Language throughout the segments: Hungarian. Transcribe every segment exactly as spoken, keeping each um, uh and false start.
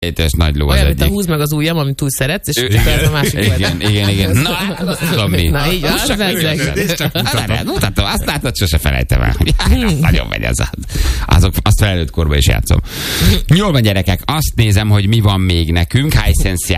Étes nagy ló az olyan, egyik. mint a húz meg az ujjam, amit túl szeretsz, és igen, ez a másik igen, igen, igen, igen. Na, hát azt tudom mi. Na, így az meg. Mutatom, azt látod, sose felejtem el. Nagyon megy ez. Azok, azt felelőtt korban is játszom. Jól van, gyerekek, azt nézem, hogy mi van még nekünk Hisense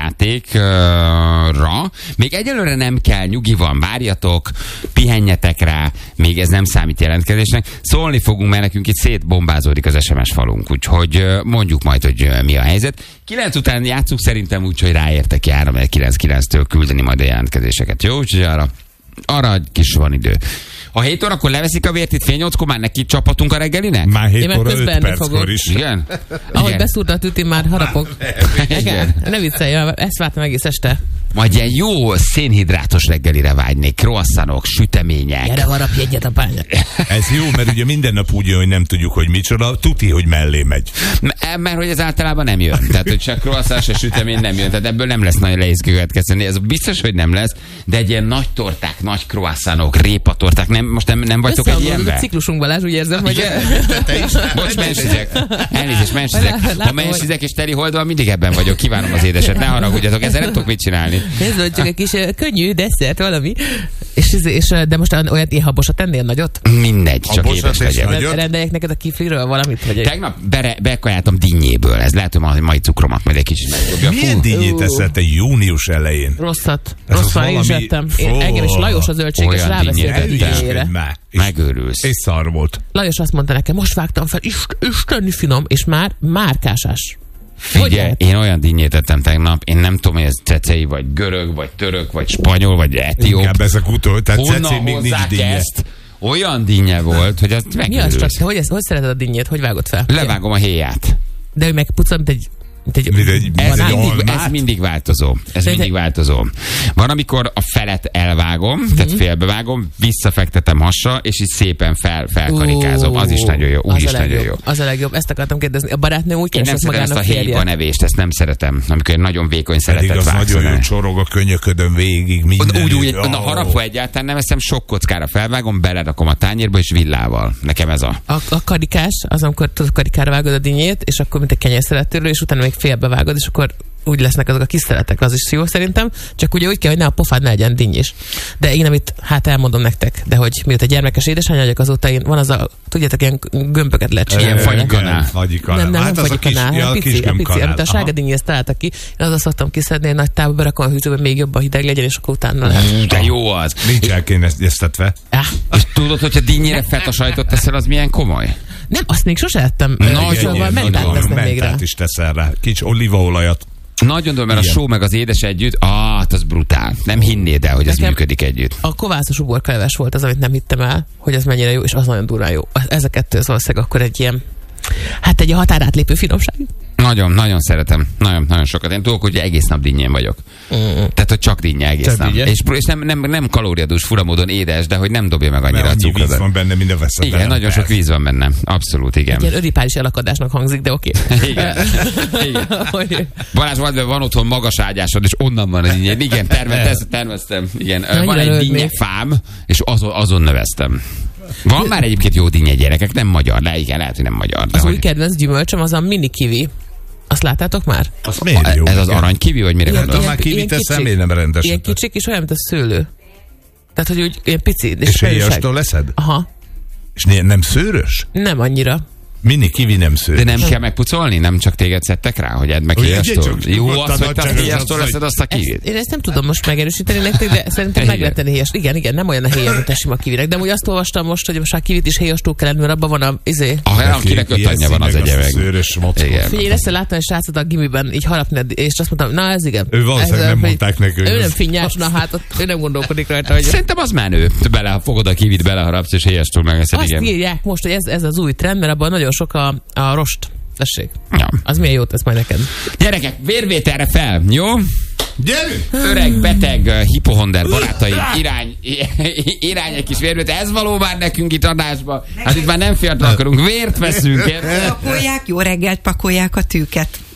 játékra. Még egyelőre nem kell, nyugi van, várjatok, pihenjetek rá, még ez nem számít jelentkezésnek. Szólni fogunk, mert nekünk itt szétbombázódik az es em es falunk, úgyhogy mondjuk majd, hogy mi a helyzet. kilenc után játszunk szerintem úgy, hogy ráértek járna, mert kilenc kilenctől küldeni majd a jelentkezéseket. Jó, úgyhogy arra, arra kis van idő. Ha hét órakor leveszik a vért itt fél nyolckor, már neki csapatunk a reggelinek? Már hét óra öt perckor is. Igen? Ahogy Igen. beszúrta a tütin, már harapok. Igen. Ne viccelj, ezt vártam egész este. Majd ilyen jó szénhidrátos reggelire vágynék, croissantok, sütemények. Gyere, harapj egyet a pányát. Ez jó, mert ugye minden nap úgy jön, hogy nem tudjuk, hogy micsoda, tuti, hogy mellé megy. M- mert hogy ez általában nem jön. Tehát, hogy csak croissant, se sütemény nem jön. Tehát ebből nem lesz nagyon leizgővetkezteni. Ez biztos, hogy nem lesz, de egy ilyen nagy torták, nagy croissantok, répatorták, nem, most nem, nem vagytok egy ilyenben? A ciklusunk, Balázs, úgy érzem, hogy... Te is? Bocs, mensizek. Elnézést, mensizek. Ha mensizek és teli hold van, mindig ebben vagyok. Kívánom az édeset, ne haragudjatok, ezzel nem tudok mit csinálni. Nézd, hogy csak egy kis uh, könnyű desszert valami. És, és, de most olyan ilyen habosat ennél nagyot? Mindegy, csak édes legyen. Rendeljek neked a kifliről valamit? Vagy Tegnap bere, bekajáltam dinnyéből. Ez lehet, hogy mai cukromat majd egy kicsit megdobja. Milyen dinnyét eszel te június elején? Rosszat. Ez Rossz az van, én is valami- ettem. Én, Fó. engem is Lajos a zöldség, és Olyan rábeszélt a dinnyét ettem. dinnyére. Már. És, Megőrülsz. és szar volt. Lajos azt mondta nekem, most vágtam fel, ist, isteni finom, és már márkásás. Figyelj, én olyan dinnyét ettem tegnap, én nem tudom, hogy ez cecei, vagy görög, vagy török, vagy spanyol, vagy etióp. Inkább ezek utol, tehát Honnan cecén még nincs hozzák dinnye. ezt? Olyan dinnye volt, hogy azt Mi az megőrülsz. csak? Te hogy, ezt, hogy szereted a dinnyét? Hogy vágod fel? Levágom a héját. De ő megpucol, mint egy... Mint egy, Mint egy- Ez, Van egy mindig, almát? ez mindig változó. Ez De- mindig változó. Van, amikor a felet elvágom, Mhm. tehát félbevágom, visszafektetem hasra, és így szépen fel, felkarikázom. Az is nagyon jó. Úgy az is a nagyon legjobb, jó. Az a legjobb. Ezt akartam kérdezni. A barátnő úgy Én nem keresett szeretem ezt a magának héjba férjet. nevést, ezt nem szeretem. Amikor egy nagyon vékony Pedig szeretet az vágsz. nagyon jó, csorog a könyöködön végig minden. Úgy, úgy, na harapva egyáltalán nem eszem, sok kockára felvágom, belerakom a tányérba, és villával. Nekem ez a... A, a karikás, az amikor tudod, karikára vágod a dinnyét, és akkor mint egy kenyérszeletőről, és utána még félbe vágod, és akkor úgy lesznek azok a kis szeletek, az is jó szerintem, csak ugye úgy kell, hogy ne a pofád ne legyen dinnyis. De én amit, hát elmondom nektek, de hogy mióta gyermekes édesanyja vagyok, azóta én van az a, tudjátok, ilyen gömböket lehet csinálni. Ilyen fagyikanál. Fagyikanál. Nem, nem, Hát nem az a kis, fagyikanál, ja, hanem a pici, kis a pici, amit a gömbkanál. sárga dinnyészt találtak ki. Én azon szoktam kiszedni, egy nagy távba berakom a hűtőbe, még jobban hideg legyen, és akkor utána lehet. De jó az. Nincs elkényeztetve. Ah, És tudod, hogyha dinnyére feta sajtot teszel, az milyen komoly? nem, azt még sose ettem. Nagyon, Szóval mentát nagyon, tesznek még rá. Mentát is teszel rá. Kicsi olívaolajat. Nagyon durva, mert a Igen. só meg az édes együtt, ah, az brutál. Nem hinnéd el, hogy ez Nekem- működik együtt. A kovászos uborkaleves volt az, amit nem hittem el, hogy ez mennyire jó, és az nagyon durván jó. Ez a kettő az valószínűleg akkor egy ilyen, hát egy határátlépő finomság. Nagyon, nagyon szeretem. Nagyon, nagyon sokat. Én tudok, hogy egész nap dinnyén vagyok. Mm. Tehát, hogy csak dinnye egész Csak nap. dinnye? És, és nem, nem, nem kalóriadús, furamódon édes, de hogy nem dobja meg annyira Mert a annyi víz cukrot. van benne, mint a veszed. Igen, nagyon sok víz van benne. Abszolút, igen. Ilyen öripális elakadásnak hangzik, de oké. Igen. Igen. Hogy- Balázs, van, van otthon magas ágyásod, és onnan van egy ilyen. Igen, terveztem, terveztem. Igen. Annyira Van egy rögnék. dinnye fám, és azon, azon növeztem. Van már egyébként jó dinnye gyerekek, nem magyar, de igen, lehet, hogy nem magyar. De Az új hogy... kedvenc gyümölcsöm az a mini kiwi. Azt láttátok már? Az miért jó? Ez az igen? aranykivi, vagy mire Ilyen- gondolsz? már kivit ilyen eszem, kicsik. én nem rendeset. Ilyen kicsik, és olyan, mint a szőlő. Tehát, hogy úgy ilyen pici. És felülság. héjastól leszed? Aha, És né- nem szőrös? nem annyira. Mini kiwi nem szőrös. De nem kell megpucolni? Nem csak téged szedtek rá, hogy edd meg Ugye, héjastól? csak Jó nyugodtan az, hogy te adj csak héjastól az, leszed hogy- azt a kivit? Ezt, én ezt nem tudom most megerősíteni nektek, de szerintem meg Igen. lehet tenni héjas. Igen, igen, nem olyan a héja, mint a sima kivinek. De úgy azt olvastam most, hogy most a kivit is héjastól kell lenni, mert abban van a izé. A helyen, akinek öt anyja van, az egyebek. Szőrös mockó. Igen. Figyelj, én ezt láttam egy srácot a gimiben így harapni, és azt mondtam, na ez igen. Ő valószínűleg Ez, nem hogy mondták neki, hogy Ő nem ez- finnyás, na hát ott ő nem gondolkodik rajta, hogy Szerintem az menő. Bele, fogod a kivit, beleharapsz, és héjastól megeszed, azt igen. írják most, hogy ez, ez az új trend, mert abban nagyon sok a, a rost. Tessék. Ja. Az milyen jót tesz majd neked. Gyerekek, vérvételre fel, jó? Gyerünk! Öreg, beteg, uh, hipohonder barátaim, irány, irány egy kis vérvétel. Ez való már nekünk itt adásba. Hát itt már nem fiatal akarunk, vért veszünk. érted? Pakolják, jó reggelt pakolják a tűket.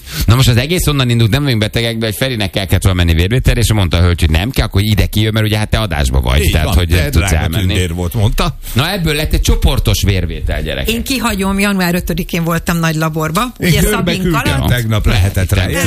Na most az egész onnan indult, nem vagyunk betegek, de hogy Ferinek kell kellett volna menni vérvételre, és mondta a hölgy, hogy nem kell, akkor ide kijön, mert ugye hát te adásba vagy. Így tehát, van, hogy nem tudsz elmenni. tündér volt, mondta. Na ebből lett egy csoportos vérvétel, gyerekek. Én kihagyom, január ötödikén voltam nagy laborba. Én Ugye körbe Szabink küldtem, alatt. tegnap lehetett rá.